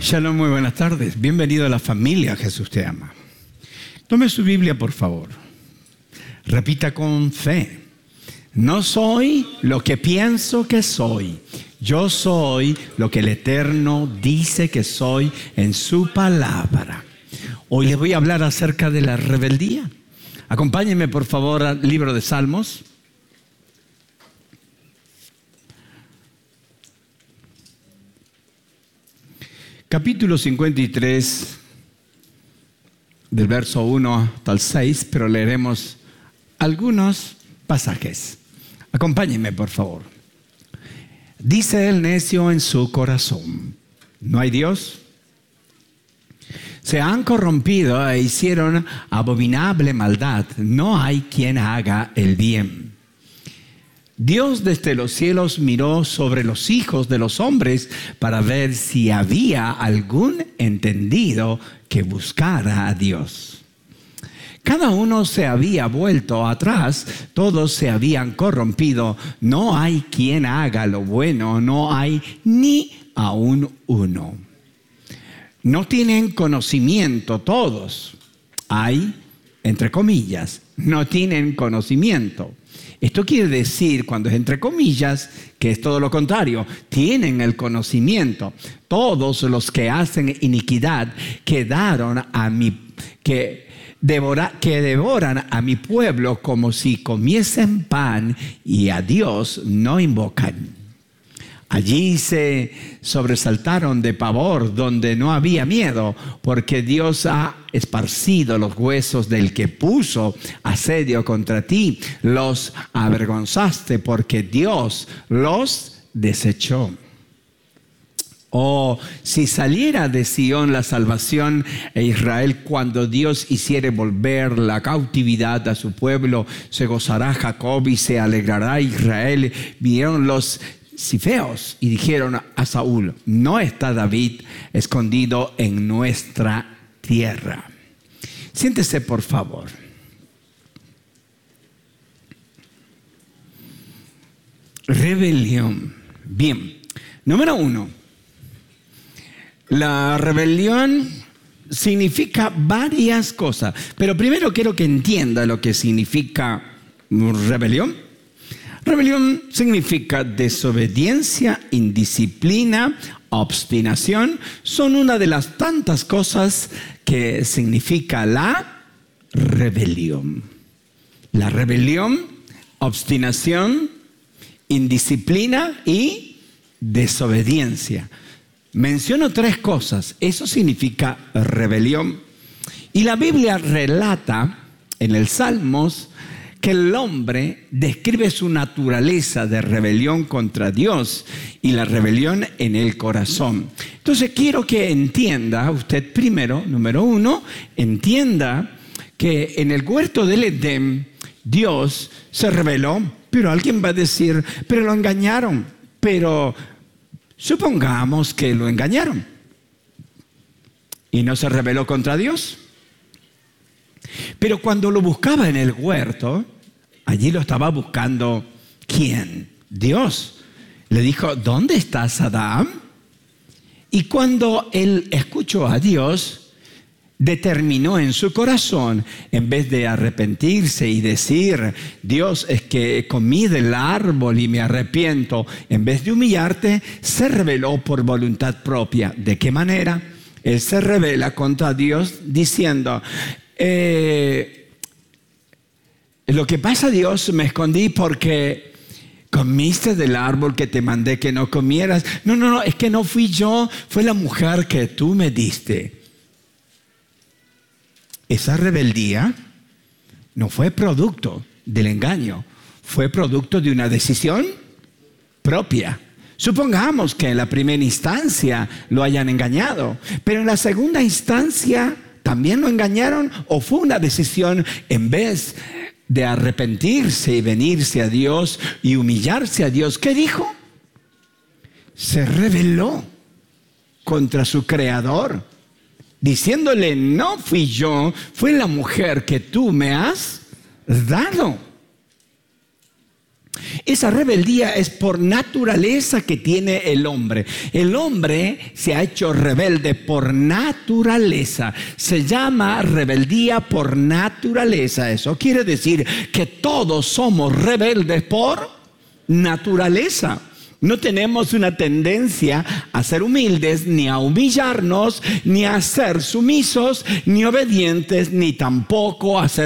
Shalom, muy buenas tardes. Bienvenido a la familia Jesús te ama. Tome su Biblia, por favor. Repita con fe. No soy lo que pienso que soy. Yo soy lo que el Eterno dice que soy en su palabra. Hoy les voy a hablar acerca de la rebeldía. Acompáñenme, por favor, al libro de Salmos. Capítulo 53, del verso 1 hasta el 6, pero leeremos algunos pasajes. Acompáñenme, por favor. Dice el necio en su corazón: ¿no hay Dios? Se han corrompido e hicieron abominable maldad. No hay quien haga el bien. Dios desde los cielos miró sobre los hijos de los hombres para ver si había algún entendido que buscara a Dios. Cada uno se había vuelto atrás, todos se habían corrompido. No hay quien haga lo bueno, no hay ni aun uno. No tienen conocimiento todos. Hay, entre comillas, no tienen conocimiento. Esto quiere decir, cuando es entre comillas, que es todo lo contrario. Tienen el conocimiento. Todos los que hacen iniquidad que devoran a mi pueblo como si comiesen pan y a Dios no invocan. Allí se sobresaltaron de pavor donde no había miedo, porque Dios ha esparcido los huesos del que puso asedio contra ti. Los avergonzaste porque Dios los desechó. Oh, si saliera de Sión la salvación e Israel, cuando Dios hiciere volver la cautividad a su pueblo, se gozará Jacob y se alegrará Israel. Vinieron los cifeos y dijeron a Saúl: no está David escondido en nuestra tierra. Siéntese, por favor. Rebelión. Bien, número 1. La rebelión significa varias cosas, pero primero quiero que entienda lo que significa rebelión. Rebelión significa desobediencia, indisciplina, obstinación. Son una de las tantas cosas que significa la rebelión. La rebelión, obstinación, indisciplina y desobediencia. Menciono 3 cosas. Eso significa rebelión. Y la Biblia relata en el Salmos que el hombre describe su naturaleza de rebelión contra Dios y la rebelión en el corazón. Entonces quiero que entienda usted primero, número 1, entienda que en el huerto del Edén Dios se rebeló, pero alguien va a decir, pero lo engañaron. Pero supongamos que lo engañaron y no se rebeló contra Dios. Pero cuando lo buscaba en el huerto, allí lo estaba buscando ¿quién? Dios. Le dijo: ¿dónde estás, Adán? Y cuando él escuchó a Dios, determinó en su corazón, en vez de arrepentirse y decir: Dios, es que comí del árbol y me arrepiento, en vez de humillarte, se rebeló por voluntad propia. ¿De qué manera? Él se rebela contra Dios diciendo: lo que pasa, Dios, me escondí porque comiste del árbol que te mandé que no comieras. No, es que no fui yo, fue la mujer que tú me diste. Esa rebeldía no fue producto del engaño, fue producto de una decisión propia. Supongamos que en la primera instancia lo hayan engañado, pero en la segunda instancia también lo engañaron, o fue una decisión, en vez de arrepentirse y venirse a Dios y humillarse a Dios, ¿qué dijo? Se rebeló contra su creador, diciéndole: no fui yo, fue la mujer que tú me has dado. Esa rebeldía es por naturaleza que tiene el hombre. El hombre se ha hecho rebelde por naturaleza. Se llama rebeldía por naturaleza. Eso quiere decir que todos somos rebeldes por naturaleza. No tenemos una tendencia a ser humildes, ni a humillarnos, ni a ser sumisos, ni obedientes, ni tampoco a ser